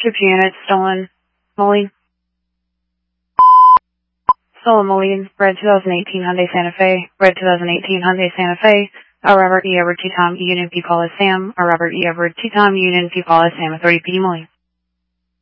Trip unit stolen. Moline. Stolen Moline. Red 2018 Hyundai Santa Fe. Red 2018 Hyundai Santa Fe. Robert E. Edward T. Tom Union P. Paula Sam. Robert E. Edward T. Tom Union P. Paula Sam 30 P. Moline.